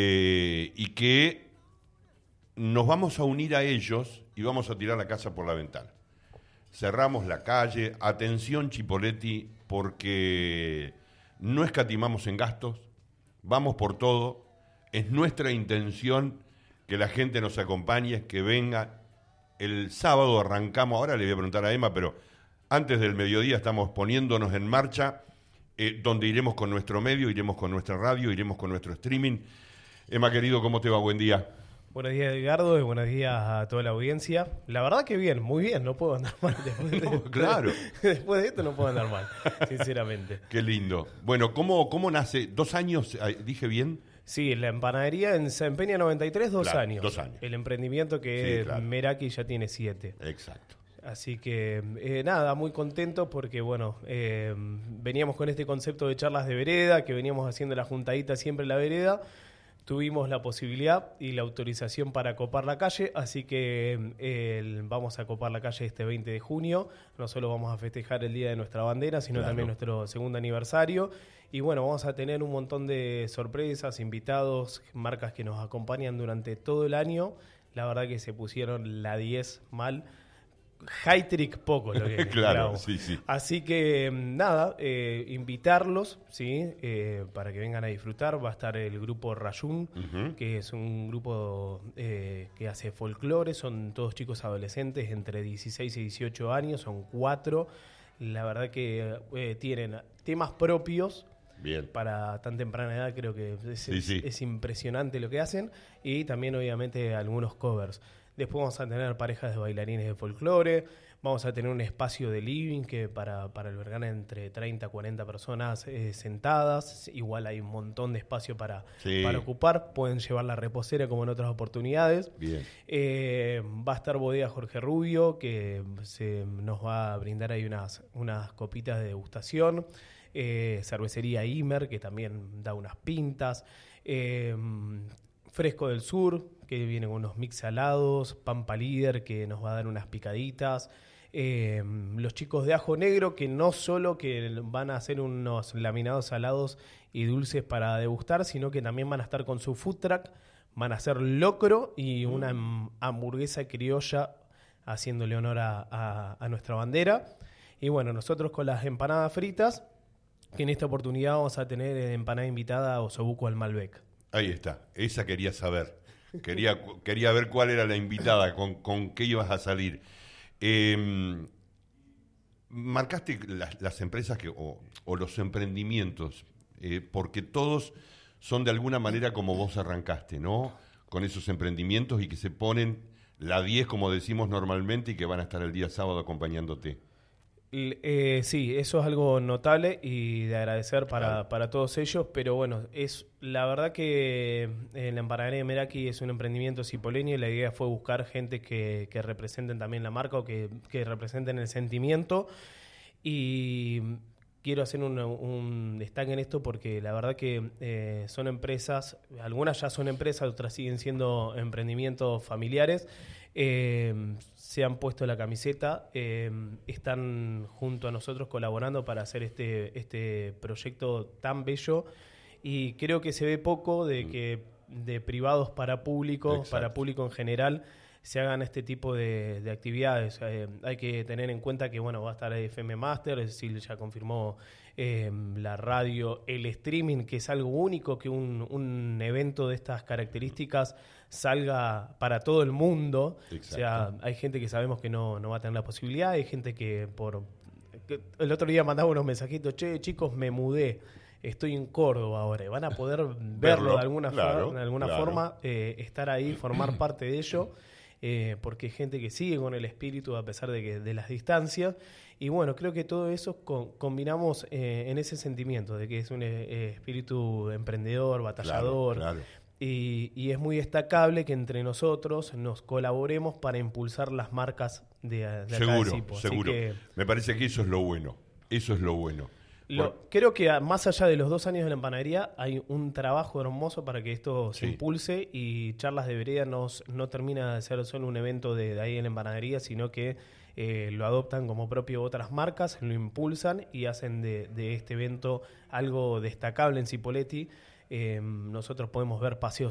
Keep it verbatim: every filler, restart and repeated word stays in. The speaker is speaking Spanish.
eh, y que nos vamos a unir a ellos y vamos a tirar la casa por la ventana. Cerramos la calle, atención Chipoleti, porque no escatimamos en gastos, vamos por todo, es nuestra intención que la gente nos acompañe, que venga. El sábado arrancamos, ahora le voy a preguntar a Emma, pero antes del mediodía estamos poniéndonos en marcha, eh, donde iremos con nuestro medio, iremos con nuestra radio, iremos con nuestro streaming. Emma, querido, ¿cómo te va? Buen día. Buenos días, Edgardo, y buenos días a toda la audiencia. La verdad que bien, muy bien, no puedo andar mal. Después de, no, claro. Después de esto no puedo andar mal, sinceramente. Qué lindo. Bueno, ¿cómo, cómo nace? ¿Dos años? ¿Dije bien? Sí, la empanadería en San Peña noventa y tres, dos claro, años. Dos años. El emprendimiento que sí, claro. Meraki ya tiene siete. Exacto. Así que, eh, nada, muy contento porque, bueno, eh, veníamos con este concepto de charlas de vereda, que veníamos haciendo la juntadita siempre en la vereda. Tuvimos la posibilidad y la autorización para copar la calle, así que eh, vamos a copar la calle este veinte de junio. No solo vamos a festejar el Día de nuestra Bandera, sino claro. también nuestro segundo aniversario. Y bueno, vamos a tener un montón de sorpresas, invitados, marcas que nos acompañan durante todo el año. La verdad que se pusieron la diez mal. High trick poco lo que claro, sí, sí. Así que nada, eh, invitarlos, sí, eh, para que vengan a disfrutar. Va a estar el grupo Rayun, uh-huh. que es un grupo eh, que hace folclore. Son todos chicos adolescentes entre dieciséis y dieciocho años, son cuatro. La verdad que eh, tienen temas propios. Bien. Para tan temprana edad creo que es, sí, sí. es, es impresionante lo que hacen. Y también obviamente algunos covers. Después vamos a tener parejas de bailarines de folclore, vamos a tener un espacio de living que para, para albergar entre treinta a cuarenta personas eh, sentadas. Igual hay un montón de espacio para, sí. para ocupar, pueden llevar la reposera como en otras oportunidades. Bien. Eh, va a estar Bodega Jorge Rubio, que se nos va a brindar ahí unas, unas copitas de degustación. Eh, cervecería Imer, que también da unas pintas. Eh, Fresco del Sur, que viene con unos mix salados. Pampa Líder, que nos va a dar unas picaditas. Eh, los chicos de Ajo Negro, que no solo que van a hacer unos laminados salados y dulces para degustar, sino que también van a estar con su food truck. Van a hacer locro y una hamburguesa criolla haciéndole honor a, a, a nuestra bandera. Y bueno, nosotros con las empanadas fritas, que en esta oportunidad vamos a tener empanada invitada a Osobuco al Malbec. Ahí está, esa quería saber. Quería, quería ver cuál era la invitada, con, con qué ibas a salir. Eh, marcaste las, las empresas que, o, o los emprendimientos, eh, porque todos son de alguna manera como vos arrancaste, ¿no? Con esos emprendimientos y que se ponen la diez, como decimos normalmente, y que van a estar el día sábado acompañándote. Eh, sí, eso es algo notable y de agradecer para, claro. para todos ellos, pero bueno, es la verdad que en la empanadería de Meraki es un emprendimiento cipoleño y la idea fue buscar gente que, que representen también la marca o que, que representen el sentimiento. Y quiero hacer un, un destaque en esto porque la verdad que eh, son empresas, algunas ya son empresas, otras siguen siendo emprendimientos familiares. Eh, se han puesto la camiseta, eh, están junto a nosotros colaborando para hacer este, este proyecto tan bello y creo que se ve poco de que de privados para público, Exacto. para público en general, se hagan este tipo de, de actividades. Eh, hay que tener en cuenta que bueno, va a estar F M Master, es decir, ya confirmó eh, la radio, el streaming, que es algo único, que un, un evento de estas características salga para todo el mundo. Exacto. O sea, hay gente que sabemos que no, no va a tener la posibilidad, hay gente que por... Que el otro día mandaba unos mensajitos, che, chicos, me mudé. Estoy en Córdoba ahora y van a poder verlo, verlo de alguna, claro, for- de alguna claro. forma, eh, estar ahí, formar parte de ello, eh, porque hay gente que sigue con el espíritu a pesar de que de las distancias. Y bueno, creo que todo eso con, combinamos eh, en ese sentimiento de que es un eh, espíritu emprendedor, batallador. Claro, claro. Y, y es muy destacable que entre nosotros nos colaboremos para impulsar las marcas de, de acá seguro, de Cipo. Seguro, que, me parece que eso es lo bueno, eso es lo bueno. Lo, Por... Creo que más allá de los dos años de la empanadería hay un trabajo hermoso para que esto se sí. impulse y Charlas de Vereda nos, no termina de ser solo un evento de, de ahí en la empanadería, sino que eh, lo adoptan como propio otras marcas, lo impulsan y hacen de, de este evento algo destacable en Cipolletti. Eh, nosotros podemos ver paseos